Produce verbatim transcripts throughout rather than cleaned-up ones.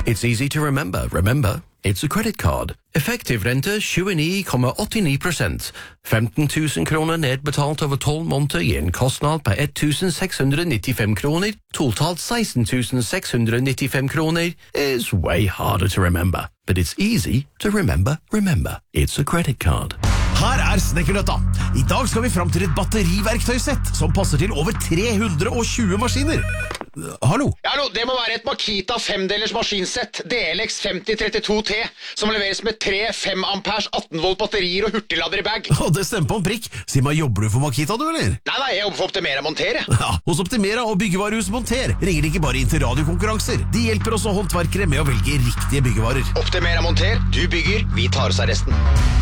It's easy to remember. Remember, it's a credit card. Effektiv rente tjueni komma åttini prosent. femten tusen kroner nedbetalt over tolv måneder i en kostnad på ett tusen sex hundred nittiofem kroner. Totalt sexton tusen sex hundred nittiofem kroner is way harder to remember. But it's easy to remember. Remember, it's a credit card. Her er Snekkerløtta. I dag skal vi fram til et batteriverktøysett som passer til over tre hundre og tjue maskiner. Hallo? Hallo, det må være et Makita femdelers maskinsett D L X femti trettito T som leveres med tre fem ampers atten volt batterier og hurtiglader i bag. Å, det stemmer på en prikk. Si meg, jobber du for Makita, du, eller? Nei, nei, jeg jobber for Optimera Monter. Ja, hos Optimera og byggevarehuset Monter ringer de ikke bare inn til radiokonkurranser. De hjelper også håndverkere med å velge riktige byggevarer. Optimera Monter, du bygger, vi tar oss av resten.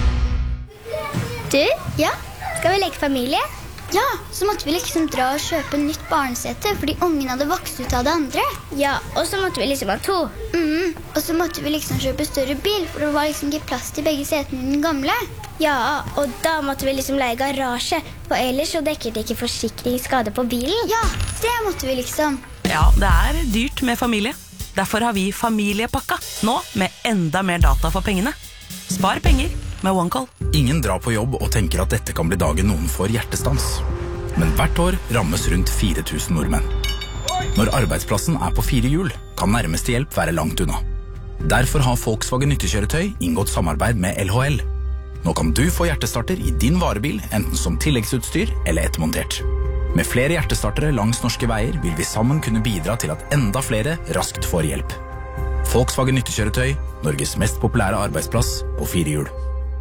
Du, ja, skal vi leke familie? Ja, så måtte vi liksom dra og kjøpe nytt barnesete fordi ungen hadde vokst ut av det andre. Ja, og så måtte vi liksom ha to. Mm, og så måtte vi liksom kjøpe større bil, for det var liksom ikke plass til begge setene i den gamle. Ja, og da måtte vi liksom leie garasje, for ellers så dekket ikke forsikringsskade på bilen. Ja, det måtte vi liksom. Ja, det er dyrt med familie. Derfor har vi familiepakka, nå med enda mer data for pengene. Spar penger med OneCall. Ingen drar på jobb og tenker at dette kan bli dagen noen får hjertestans. Men hvert år rammes rundt fire tusen nordmenn. Når arbeidsplassen er på fire hjul, kan nærmeste hjelp være langt unna. Derfor har Volkswagen nyttekjøretøy inngått samarbeid med L H L. Nå kan du få hjertestarter i din varebil, enten som tilleggsutstyr eller ettermontert. Med flere hjertestartere langs norske veier vil vi sammen kunne bidra til at enda flere raskt får hjelp. Volkswagen nyttekjøretøy, Norges mest populære arbeidsplass på fire hjul.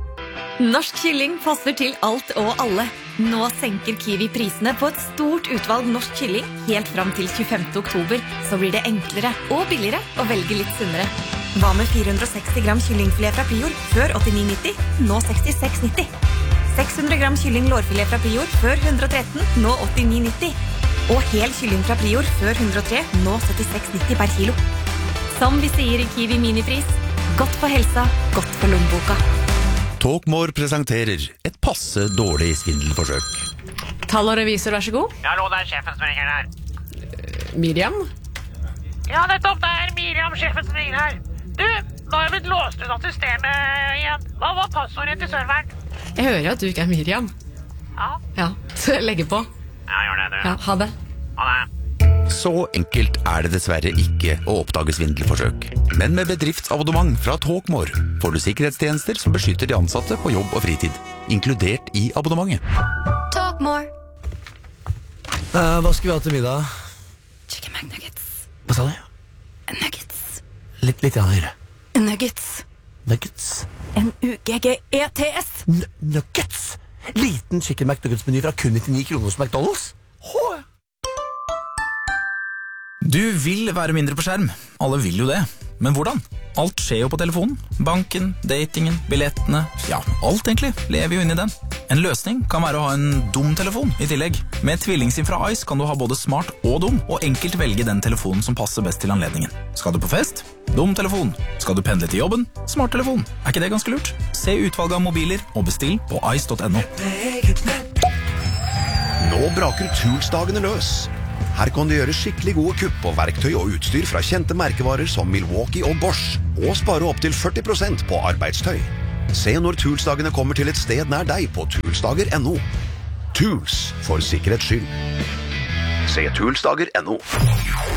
Norsk kylling passer til alt og alle. Nå senker Kiwi prisene på et stort utvalg norsk kylling helt fram til tjuefemte oktober, så blir det enklere og billigere å velge litt sunnere. Hva med fire hundre og seksti gram kyllingfilet fra Prior før åttini nitti, nå sekstiseks nitti? seks hundre gram kylling lårfilet fra Prior før ett hundre og tretten, nå åttini nitti? Og hel kylling fra Prior før hundre og tre, nå syttiseks nitti per kilo. Som vi sier i Kiwi minipris, godt for helsa, godt for lommeboka. Talkmore presenterer et passe dårlig svindelforsøk. Tall og revisor, vær så god. Ja, hallo, det er sjefen som ringer her. Miriam? Ja, nettopp, det er Miriam, sjefen som ringer her. Du, nå har jeg blitt låst ut av systemet igjen. Hva var passordet til serveren? Jeg hører at du ikke er Miriam. Ja. Ja, så legger på. Ja, gjør det, du. Ja, ha det. Ha det. Så enkelt er det dessverre ikke å oppdage svindelforsøk. Men med bedriftsabonnement fra Talkmore får du sikkerhetstjenester som beskytter de ansatte på jobb og fritid, inkludert i abonnementet. Talkmore. Uh, hva skal vi ha til middag? Chicken McNuggets. Hva sa du? Nuggets. Litt, litt høyere. Nuggets. Nuggets? N U G G E T S. N nuggets? Liten chicken McNuggets-meny fra kun nittini kroner hos McDonald's? Hå! Du vil være mindre på skjerm. Alle vil jo det. Men hvordan? Alt skjer jo på telefonen. Banken, datingen, billettene. Ja, alt egentlig lever jo inn i den. En løsning kan være å ha en dum telefon i tillegg. Med tvillingsim fra Ice kan du ha både smart og dum, og enkelt velge den telefonen som passer best til anledningen. Skal du på fest? Dum telefon. Skal du pendle til jobben? Smart telefon. Er ikke det ganske lurt? Se utvalget av mobiler og bestill på ice punktum no. Nå braker Toolsdagene løs. Her kan du gjøre skikkelig gode kupp på verktøy og utstyr fra kjente merkevarer som Milwaukee og Bosch, og spare opp til førti prosent på arbeidstøy. Se når Toolsdagene kommer til et sted nær deg på toolsdager punktum no. Tools, for sikkerhets skyld. Se toolsdager punktum no.